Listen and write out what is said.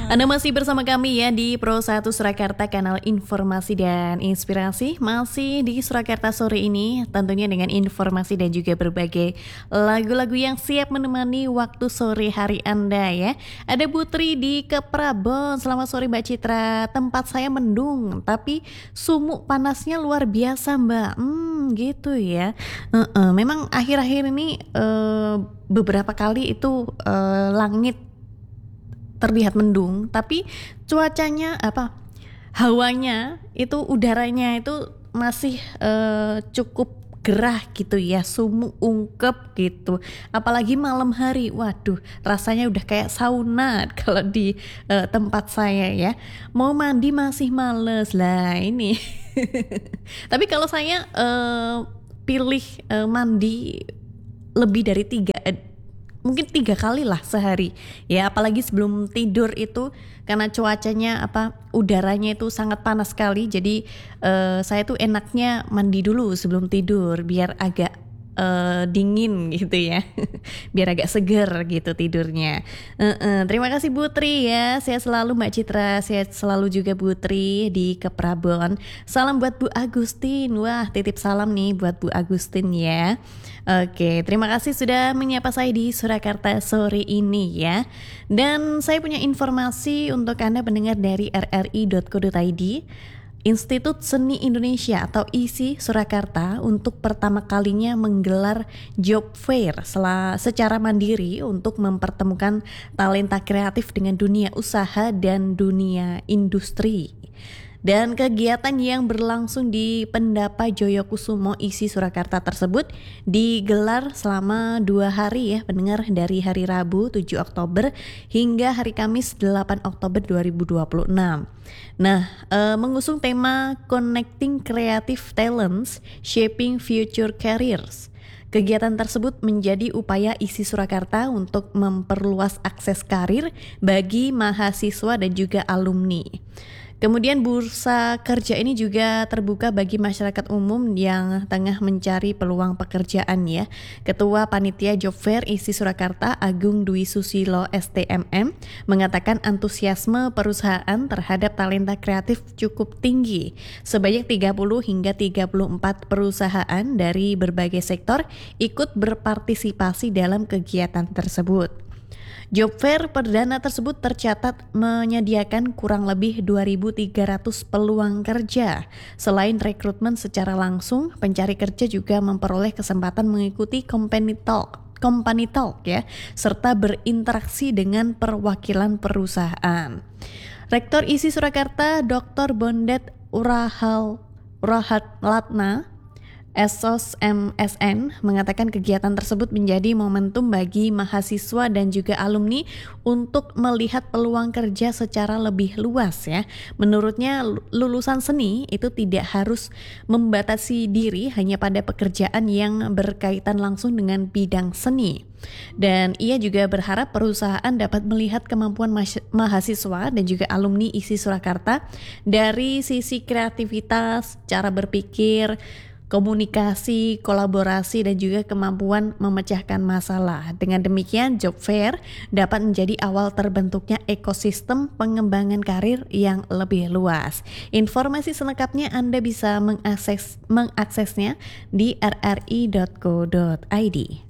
Anda masih bersama kami ya di Pro 1 Surakarta, kanal informasi dan inspirasi. Masih di Surakarta sore ini tentunya dengan informasi dan juga berbagai lagu-lagu yang siap menemani waktu sore hari Anda ya. Ada Putri di Keprabon. Selamat sore Mbak Citra. Tempat saya mendung tapi sumuk panasnya luar biasa Mbak. Gitu ya. Memang akhir-akhir ini beberapa kali itu langit terlihat mendung, tapi cuacanya hawanya itu, udaranya itu masih cukup gerah gitu ya, sumuk ungkep gitu. Apalagi malam hari, waduh rasanya udah kayak sauna kalau di tempat saya ya. Mau mandi masih males lah ini. Tapi kalau saya pilih mandi lebih dari mungkin 3 kali lah sehari ya, apalagi sebelum tidur itu karena cuacanya udaranya itu sangat panas sekali. Jadi saya tuh enaknya mandi dulu sebelum tidur biar agak dingin gitu ya. Biar agak seger gitu tidurnya. Terima kasih Putri ya, sehat selalu Mbak Citra, sehat selalu juga Putri di Keprabon. Salam buat Bu Agustin, wah titip salam nih buat Bu Agustin ya. Oke, terima kasih sudah menyapa saya di Surakarta sore ini ya. Dan saya punya informasi untuk Anda pendengar dari rri.co.id. Institut Seni Indonesia atau ISI Surakarta untuk pertama kalinya menggelar job fair secara mandiri untuk mempertemukan talenta kreatif dengan dunia usaha dan dunia industri. Dan kegiatan yang berlangsung di Pendapa Joyokusumo ISI Surakarta tersebut digelar selama 2 hari ya pendengar, dari hari Rabu 7 Oktober hingga hari Kamis 8 Oktober 2026. Nah, mengusung tema Connecting Creative Talents, Shaping Future Careers. Kegiatan tersebut menjadi upaya ISI Surakarta untuk memperluas akses karir bagi mahasiswa dan juga alumni. Kemudian bursa kerja ini juga terbuka bagi masyarakat umum yang tengah mencari peluang pekerjaan ya. Ketua Panitia Job Fair ISI Surakarta Agung Dwi Susilo STMM mengatakan antusiasme perusahaan terhadap talenta kreatif cukup tinggi. Sebanyak 30 hingga 34 perusahaan dari berbagai sektor ikut berpartisipasi dalam kegiatan tersebut. Job fair perdana tersebut tercatat menyediakan kurang lebih 2.300 peluang kerja. Selain rekrutmen secara langsung, pencari kerja juga memperoleh kesempatan mengikuti company talk ya, serta berinteraksi dengan perwakilan perusahaan. Rektor ISI Surakarta Dr. Bondet Urahatlatna Esos MSN mengatakan kegiatan tersebut menjadi momentum bagi mahasiswa dan juga alumni untuk melihat peluang kerja secara lebih luas ya. Menurutnya lulusan seni itu tidak harus membatasi diri hanya pada pekerjaan yang berkaitan langsung dengan bidang seni. Dan ia juga berharap perusahaan dapat melihat kemampuan mahasiswa dan juga alumni ISI Surakarta dari sisi kreativitas, cara berpikir, komunikasi, kolaborasi, dan juga kemampuan memecahkan masalah. Dengan demikian, job fair dapat menjadi awal terbentuknya ekosistem pengembangan karir yang lebih luas. Informasi selengkapnya Anda bisa mengaksesnya di rri.co.id.